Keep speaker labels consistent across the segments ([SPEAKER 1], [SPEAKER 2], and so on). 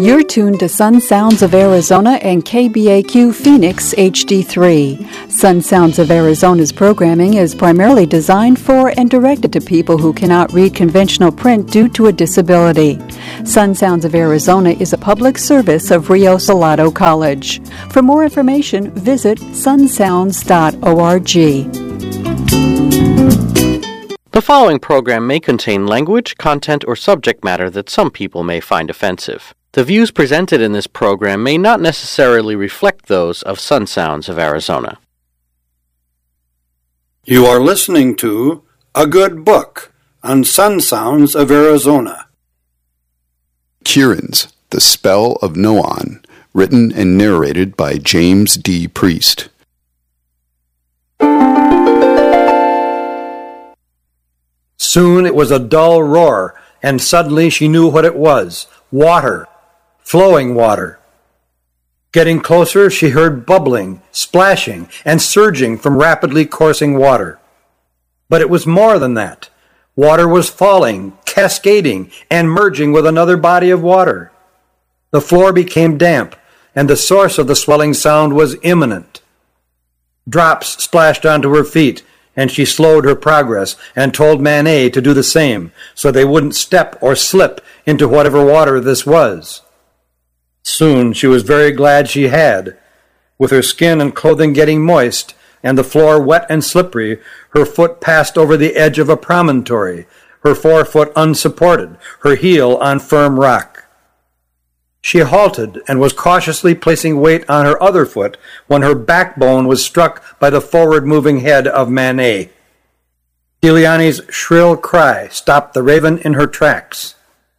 [SPEAKER 1] You're tuned to Sun Sounds of Arizona and KBAQ Phoenix HD3. Sun Sounds of Arizona's programming is primarily designed for and directed to people who cannot read conventional print due to a disability. Sun Sounds of Arizona is a public service of Rio Salado College. For more information, visit sunsounds.org.
[SPEAKER 2] The following program may contain language, content, or subject matter that some people may find offensive. The views presented in this program may not necessarily reflect those of Sun Sounds of Arizona.
[SPEAKER 3] You are listening to A Good Book on Sun Sounds of Arizona.
[SPEAKER 4] Kieran's The Spell of Noan, written and narrated by James D. Priest.
[SPEAKER 5] Soon it was a dull roar, and suddenly she knew what it was. Water. Flowing water. Getting closer, she heard bubbling, splashing, and surging from rapidly coursing water. But it was more than that. Water was falling, cascading, and merging with another body of water. The floor became damp, and the source of the swelling sound was imminent. Drops splashed onto her feet, and she slowed her progress and told Manet to do the same, so they wouldn't step or slip into whatever water this was. Soon she was very glad she had. With her skin and clothing getting moist, and the floor wet and slippery, her foot passed over the edge of a promontory, her forefoot unsupported, her heel on firm rock. She halted and was cautiously placing weight on her other foot when her backbone was struck by the forward-moving head of Manet. Diliani's shrill cry stopped the raven in her tracks.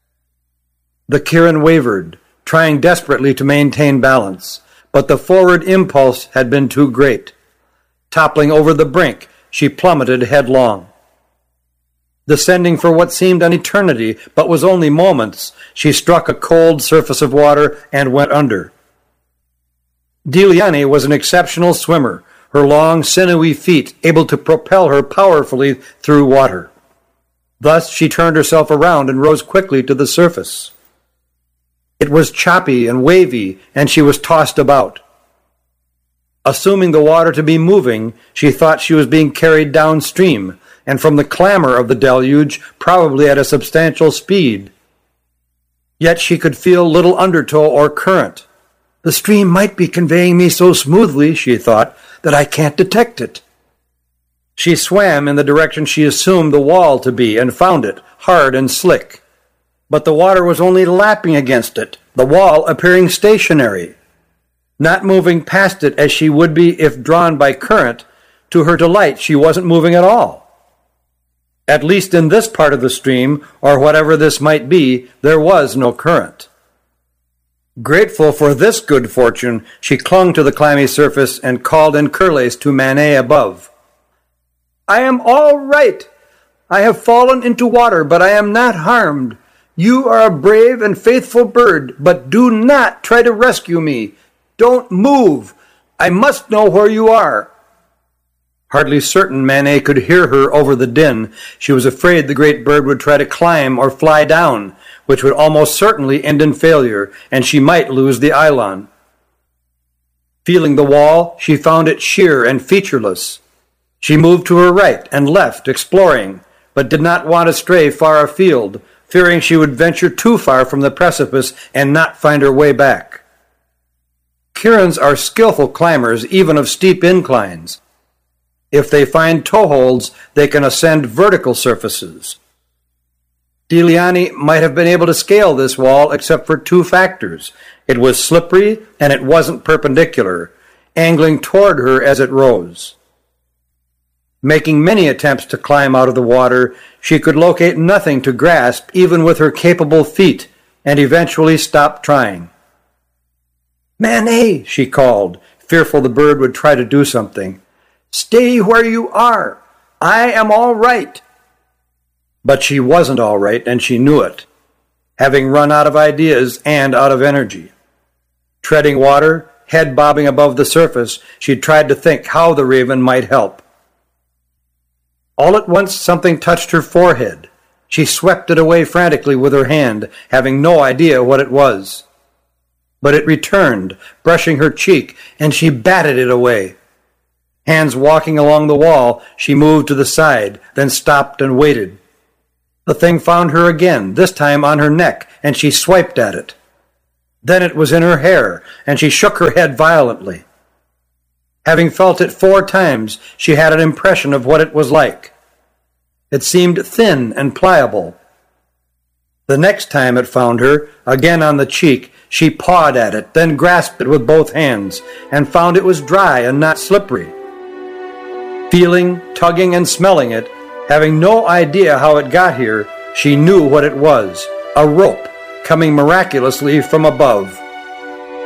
[SPEAKER 5] The Kieran wavered, trying desperately to maintain balance, but the forward impulse had been too great. Toppling over the brink, she plummeted headlong. Descending for what seemed an eternity, but was only moments, she struck a cold surface of water and went under. Diliani was an exceptional swimmer, her long, sinewy feet able to propel her powerfully through water. Thus she turned herself around and rose quickly to the surface. It was choppy and wavy, and she was tossed about. Assuming the water to be moving, she thought she was being carried downstream, and from the clamor of the deluge, probably at a substantial speed. Yet she could feel little undertow or current. The stream might be conveying me so smoothly, she thought, that I can't detect it. She swam in the direction she assumed the wall to be, and found it, hard and slick. But the water was only lapping against it, the wall appearing stationary. Not moving past it as she would be if drawn by current, to her delight she wasn't moving at all. At least in this part of the stream, or whatever this might be, there was no current. Grateful for this good fortune, she clung to the clammy surface and called in Curlace to Manet above. "I am all right. I have fallen into water, but I am not harmed. You are a brave and faithful bird, but do not try to rescue me. Don't move. I must know where you are." Hardly certain Manet could hear her over the din, she was afraid the great bird would try to climb or fly down, which would almost certainly end in failure, and she might lose the Eilon. Feeling the wall, she found it sheer and featureless. She moved to her right and left, exploring, but did not want to stray far afield, fearing she would venture too far from the precipice and not find her way back. Kiirans are skillful climbers, even of steep inclines. If they find toeholds, they can ascend vertical surfaces. Diliani might have been able to scale this wall except for two factors. It was slippery and it wasn't perpendicular, angling toward her as it rose. Making many attempts to climb out of the water, she could locate nothing to grasp even with her capable feet, and eventually stopped trying. "Manet," she called, fearful the bird would try to do something. "Stay where you are. I am all right." But she wasn't all right, and she knew it, having run out of ideas and out of energy. Treading water, head bobbing above the surface, she tried to think how the raven might help. All at once something touched her forehead. She swept it away frantically with her hand, having no idea what it was. but it returned, brushing her cheek, and she batted it away. Hands walking along the wall, she moved to the side, then stopped and waited. The thing found her again, this time on her neck, and she swiped at it. Then it was in her hair, and she shook her head violently. Having felt it 4 times, she had an impression of what it was like. It seemed thin and pliable. The next time it found her, again on the cheek, she pawed at it, then grasped it with both hands, and found it was dry and not slippery. Feeling, tugging, and smelling it, having no idea how it got here, she knew what it was, a rope coming miraculously from above.